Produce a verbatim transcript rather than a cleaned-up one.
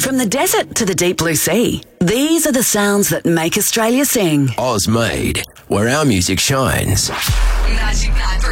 From the desert to the deep blue sea, these are the sounds that make Australia sing. Oz made, where our music shines. Magic nine